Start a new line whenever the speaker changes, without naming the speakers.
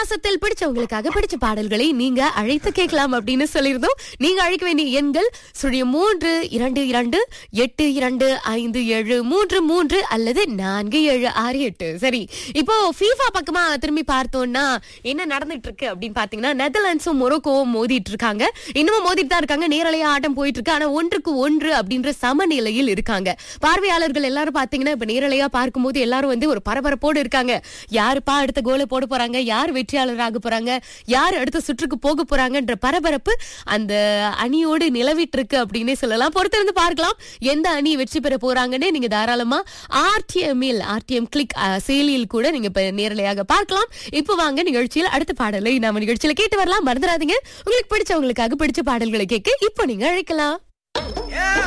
மாசத்தில் பிடிச்சவங்களுக்காக பிடிச்ச பாடல்களை நீங்க அழைத்து கேட்கலாம் அப்படின்னு சொல்லியிருந்தோம். நீங்க அழைக்க வேண்டிய எண்கள் 0322825733 அல்லது 4768. சரி, இப்போ FIFA பக்கமா திரும்பி பார்த்தோம்னா என்ன நடந்துட்டு இருக்கு அப்படின்னு பாத்தீங்கன்னா, நெதர்லாண்ட்ஸும் மொரோக்கோவும் மோதிட்டு இருக்காங்க. இன்னமும் மோதிட்டு தான் இருக்காங்க. நேரலையா ஆட்டம் போயிட்டு இருக்கு. ஆனா 1-1 அப்படின்ற சமநிலையில் இருக்காங்க. பார்வையாளர்கள் எல்லாரும் பாத்தீங்கன்னா இப்ப நேரலையா பார்க்கும்போது எல்லாரும் வந்து ஒரு பரபரப்போடு இருக்காங்க. யாருப்பா அடுத்த கோலை போட போறாங்க, யார் வெற்றியாளராக போறாங்க, யார் அடுத்த சுற்றுக்கு போக போறாங்கன்ற பரபரப்பு அந்த அணியோடு நிலவிட்டு இருக்கு அப்படின்னே சொல்லலாம். பொறுத்திருந்து பார்க்கலாம் எந்த அணி வெற்றி பெற போறாங்கன்னு. நீங்க தாராளமா ஆர்டிஎம் கிளிக் செயலியில் கூட நீங்க நேரலையாக பார்க்கலாம். இப்ப வாங்க நிகழ்ச்சியில் அடுத்த பாடலை நாம நிகழ்ச்சியில கேட்டு வரலாம். மறந்துடாதீங்க, உங்களுக்கு பிடிச்சவங்களுக்காக பிடிச்ச பாடல்களை கேட்க இப்போ நீங்க அழைக்கலாம்.